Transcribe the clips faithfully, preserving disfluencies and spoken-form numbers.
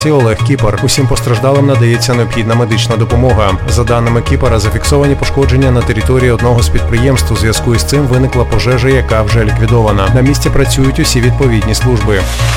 Олег Кіпер. Усім постраждалим надається необхідна медична допомога. За даними Кіпера, зафіксовані пошкодження на території одного з підприємств. У зв'язку із цим виникла пожежа, яка вже ліквідована. На місці працюють усі відповідні служби.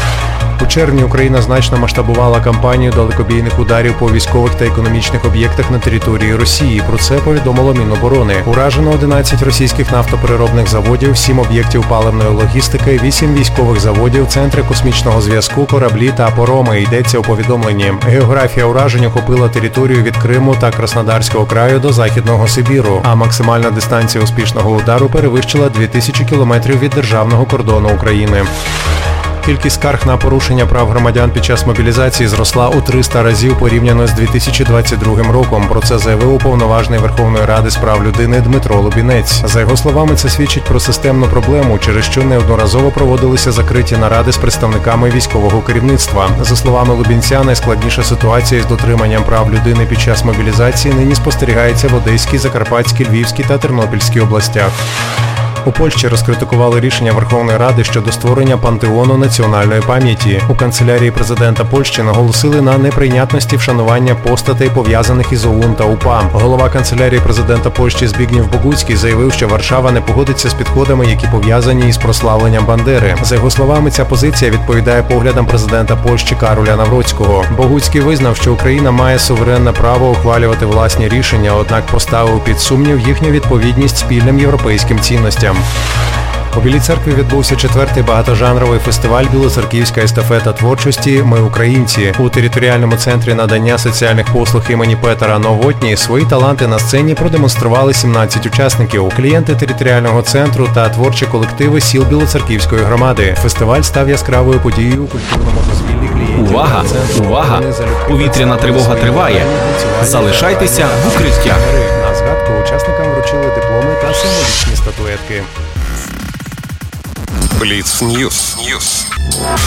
У червні Україна значно масштабувала кампанію далекобійних ударів по військових та економічних об'єктах на території Росії. Про це повідомило Міноборони. Уражено одинадцять російських нафтопереробних заводів, сім об'єктів паливної логістики, вісім військових заводів, центри космічного зв'язку, кораблі та пароми, йдеться у повідомленні. Географія уражень охопила територію від Криму та Краснодарського краю до Західного Сибіру, а максимальна дистанція успішного удару перевищила дві тисячі кілометрів від державного кордону України. Кількість скарг на порушення прав громадян під час мобілізації зросла у триста разів порівняно з дві тисячі двадцять другим роком. Про це заявив уповноважений Верховної Ради з прав людини Дмитро Лубінець. За його словами, це свідчить про системну проблему, через що неодноразово проводилися закриті наради з представниками військового керівництва. За словами Лубінця, найскладніша ситуація з дотриманням прав людини під час мобілізації нині спостерігається в Одеській, Закарпатській, Львівській та Тернопільській областях. У Польщі розкритикували рішення Верховної Ради щодо створення пантеону національної пам'яті. У канцелярії президента Польщі наголосили на неприйнятності вшанування постатей, пов'язаних із ОУН та УПА. Голова канцелярії президента Польщі Збігнєв Богуцький заявив, що Варшава не погодиться з підходами, які пов'язані із прославленням Бандери. За його словами, ця позиція відповідає поглядам президента Польщі Кароля Навроцького. Богуцький визнав, що Україна має суверенне право ухвалювати власні рішення, однак поставив під сумнів їхню відповідність спільним європейським цінностям. У Білій Церкві відбувся четвертий багатожанровий фестиваль «Білоцерківська естафета творчості. Ми українці». У територіальному центрі надання соціальних послуг імені Петера Новотні свої таланти на сцені продемонстрували сімнадцять учасників, клієнти територіального центру та творчі колективи сіл Білоцерківської громади. Фестиваль став яскравою подією у культурному дозвіллі клієнтів. Увага! Увага! Повітряна тривога триває. Залишайтеся в укриттях. На згадку учасникам вручили дипломи та символічні статуетки. Бліц Ньюс.